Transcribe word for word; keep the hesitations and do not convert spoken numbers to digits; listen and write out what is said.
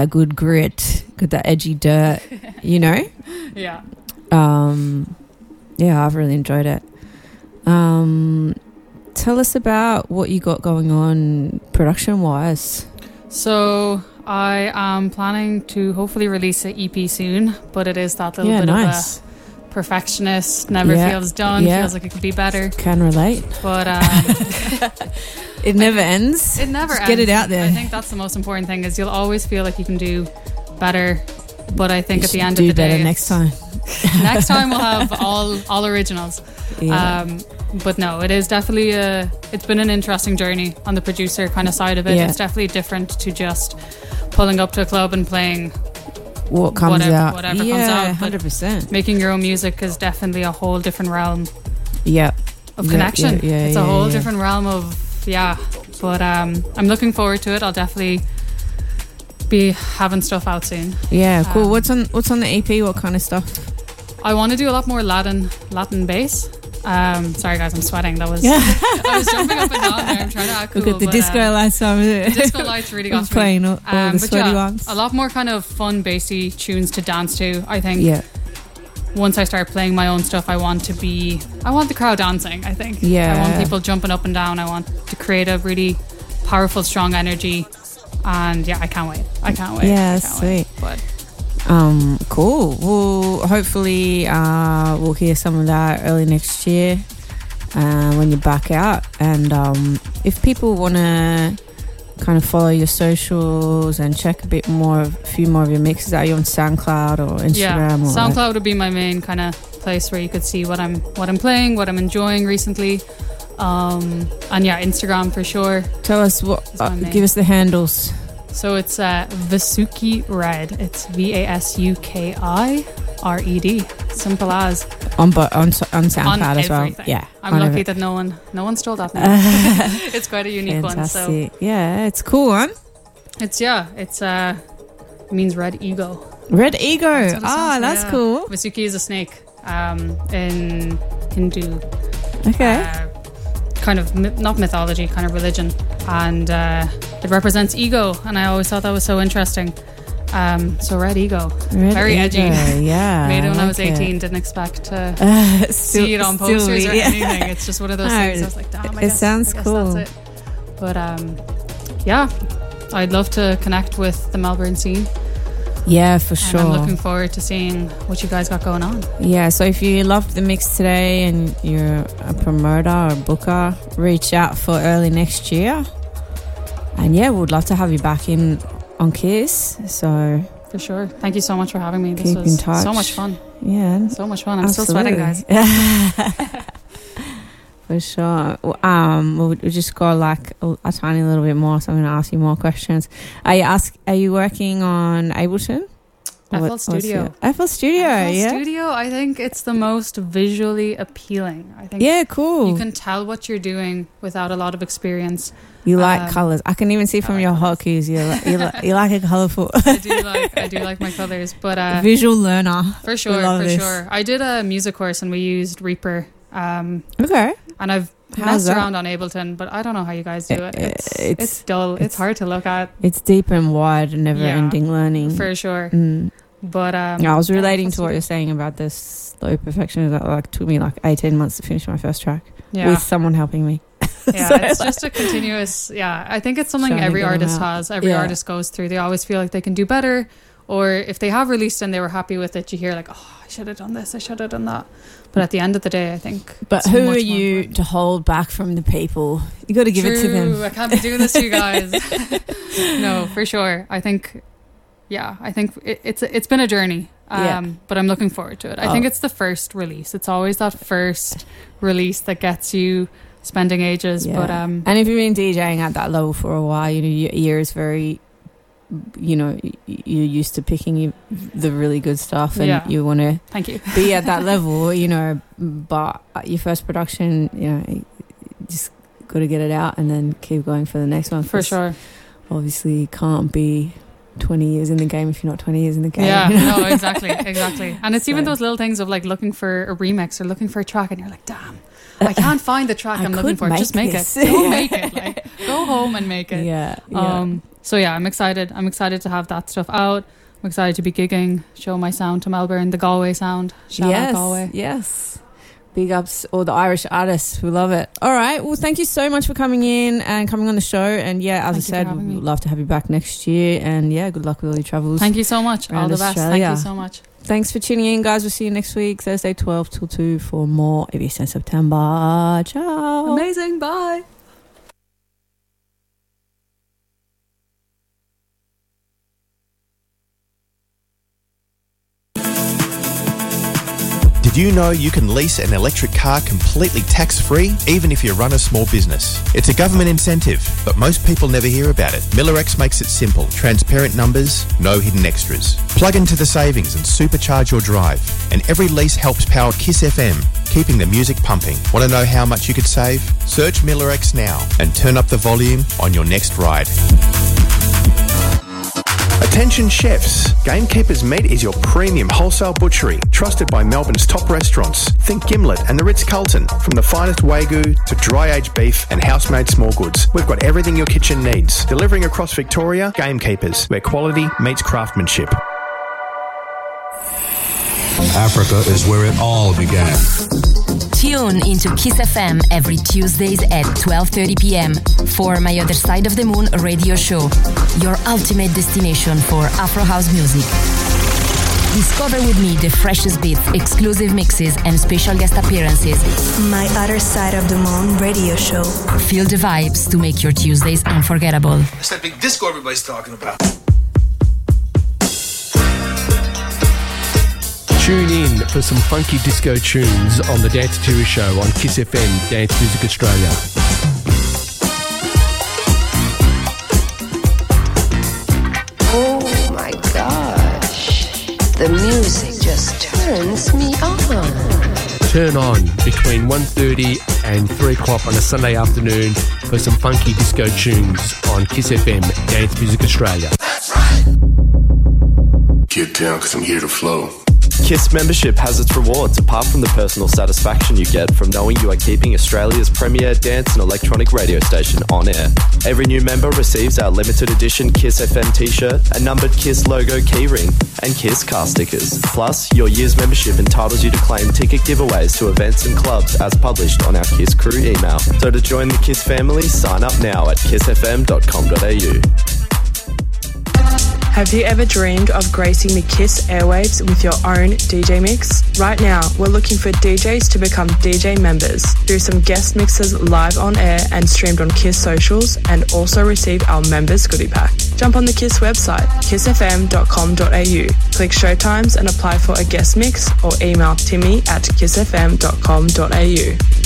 a good grit, got that edgy dirt, you know. Yeah. Um, yeah, I've really enjoyed it. Um, tell us about what you got going on production wise. So I am planning to hopefully release an E P soon, but it is that little yeah, bit nice. of a perfectionist, never yeah. feels done, yeah. feels like it could be better. Can relate. But um, it never ends. It never Just ends. Get it out there. I think that's the most important thing, is you'll always feel like you can do better. But I think you at the end do of the day, better next time. next time we'll have all all originals. Yeah. Um, but no, it is definitely a. It's been an interesting journey on the producer kind of side of it. Yeah. It's definitely different to just pulling up to a club and playing what comes whatever, out. whatever yeah, comes out. one hundred percent. Making your own music is definitely a whole different realm. Yeah. Of yeah, connection. Yeah, yeah, it's yeah, a whole yeah. different realm of yeah. But um, I'm looking forward to it. I'll definitely be having stuff out soon. Yeah, cool. Um, what's on What's on the E P? What kind of stuff? I want to do a lot more Latin Latin bass. Um, sorry guys, I'm sweating. That was I was jumping up and down there. I'm trying to act cool. Look at the but, disco um, lights over there. The disco lights really got playing me. all, all Um, the but sweaty yeah, ones. a lot more kind of fun bassy tunes to dance to. I think. Yeah. Once I start playing my own stuff, I want to be. I want the crowd dancing. I think. Yeah. I want people jumping up and down. I want to create a really powerful, strong energy. And yeah, I can't wait. I can't wait. Yeah, I can't sweet. Wait. But Um, cool. Well, hopefully, uh, we'll hear some of that early next year, uh, when you're back out. And um, if people want to kind of follow your socials and check a bit more, a few more of your mixes, are you on SoundCloud or Instagram? yeah, or SoundCloud like? would be my main kind of place where you could see what I'm what I'm playing, what I'm enjoying recently. Um, and yeah, Instagram for sure. Tell us what. Is my Uh, main. give us the handles. So it's uh, Vasuki Red. It's V A S U K I R E D. Simple as. On but on on SoundCloud on as well. everything. Yeah, I'm on lucky every- that no one no one stole that name. It's quite a unique Fantastic. one. So Yeah, it's cool one. it's yeah, it's uh it means red ego. Red Ego. That's what it Ah, stands for, that's yeah. cool. Vasuki is a snake. Um, in Hindu. Okay. Uh, kind of myth- not mythology, kind of religion, and uh, it represents ego. And I always thought that was so interesting. Um, so red ego, Red very Ego, edgy. Yeah. Made it when I like was eighteen. Didn't expect to Uh, see it on still- posters still- or yeah. anything. It's just one of those No, things. I was like, damn, I it guess, sounds I guess cool. That's it. But um, yeah, I'd love to connect with the Melbourne scene. Yeah, for And sure. I'm looking forward to seeing what you guys got going on. Yeah, so if you loved the mix today and you're a promoter or booker, reach out for early next year. And yeah, we'd love to have you back in on Kiss. So For sure. Thank you so much for having me. This Keep was in touch. so much fun. yeah, So much fun. I'm absolutely. still sweating, guys. For sure. Well, Um, we'll, we'll just go like a, a tiny little bit more. So I'm going to ask you more questions. Are you ask? Are you working on Ableton? F L What- what's Studio. your- F L Studio. F L yeah. Studio, I think it's the most visually appealing. I think Yeah, cool. you can tell what you're doing without a lot of experience. You like Um, colours. I can even see from I your like hotkeys. You like, you like, you like it colourful. I do like I do like my colors, but uh, Visual learner. for sure, love for this. sure. I did a music course and we used Reaper, um, Okay. and I've How's messed that? around on Ableton, but I don't know how you guys do it. Uh, It's it's- it's, dull. It's, it's- hard to look at It's deep and wide and never-ending learning. for sure. Mm. But um, Yeah, I was yeah, relating that's to what it. you're saying about this slow perfection. That like took me like eighteen months to finish my first track Yeah. with someone helping me. Yeah, So, it's like, just a continuous. Yeah, I think it's something Trying to every get 'em artist out. has. Every Yeah. artist goes through. They always feel like they can do better, or if they have released and they were happy with it, you hear like, "Oh, I should have done this. I should have done that." But at the end of the day, I think. But it's who much are more you important. to hold back from the people? You got to give True, it to them. I can't be doing this to you guys. No, for sure. I think. Yeah, I think it, it's it's been a journey. Um, Yeah. But I'm looking forward to it. I Oh. think it's the first release. It's always that first release that gets you spending ages. Yeah. But um, And if you've been DJing at that level for a while, you know your ear is very, you know, y- you're used to picking you, the really good stuff, and Yeah. you want to thank you. be at that level, you know. But your first production, you know, you just got to get it out and then keep going for the next one. For 'cause sure. Obviously, you can't be twenty years in the game if you're not twenty years in the game. Yeah, you know? no, exactly, exactly. And it's even So- those little things of like looking for a remix or looking for a track, and you're like, damn, I can't find the track I I'm looking could for. Just make make this. it. Go Yeah. make it. Like, go home and make it. Yeah, yeah. Um, so yeah, I'm excited. I'm excited to have that stuff out. I'm excited to be gigging, show my sound to Melbourne, the Galway sound. Shout yes, out Galway. Yes. Big ups all the Irish artists. We love it. All right. Well, thank you so much for coming in and coming on the show. And yeah, as Thank I said, we'd love to have you back next year. And yeah, good luck with all your travels. Thank you so much. All the best. Australia. Thank you so much. Thanks for tuning in, guys. We'll see you next week, Thursday, twelve till two for more A B S in September. Ciao. Amazing. Bye. Did you know you can lease an electric car completely tax-free, even if you run a small business? It's a government incentive, but most people never hear about it. Millerex makes it simple. Transparent numbers, no hidden extras. Plug into the savings and supercharge your drive. And every lease helps power Kiss F M, keeping the music pumping. Want to know how much you could save? Search Millerex now and turn up the volume on your next ride. Attention chefs, Gamekeeper's Meat is your premium wholesale butchery, trusted by Melbourne's top restaurants. Think Gimlet and the Ritz-Carlton. From the finest Wagyu to dry-aged beef and house-made small goods, we've got everything your kitchen needs. Delivering across Victoria, Gamekeepers, where quality meets craftsmanship. Africa is where it all began. Tune into Kiss F M every Tuesdays at twelve thirty p.m. for My Other Side of the Moon radio show, your ultimate destination for Afro House music. Discover with me the freshest beats, exclusive mixes, and special guest appearances. My Other Side of the Moon radio show. Feel the vibes to make your Tuesdays unforgettable. It's that big disco everybody's talking about. Tune in for some funky disco tunes on the Dance Tour Show on Kiss F M Dance Music Australia. Oh my gosh, the music just turns me on. Turn on between one thirty and three o'clock on a Sunday afternoon for some funky disco tunes on Kiss F M Dance Music Australia. That's right. Get down, cause I'm here to flow. KISS membership has its rewards, apart from the personal satisfaction you get from knowing you are keeping Australia's premier dance and electronic radio station on air. Every new member receives our limited edition KISS F M t-shirt, a numbered KISS logo keyring, and KISS car stickers. Plus, your year's membership entitles you to claim ticket giveaways to events and clubs as published on our KISS Crew email. So to join the KISS family, sign up now at kiss f m dot com dot a u. Have you ever dreamed of gracing the KISS airwaves with your own D J mix? Right now, we're looking for D Js to become D J members, do some guest mixes live on air and streamed on KISS socials, and also receive our members goodie pack. Jump on the KISS website, kiss f m dot com dot a u, click showtimes and apply for a guest mix, or email Timmy at kiss f m dot com dot a u.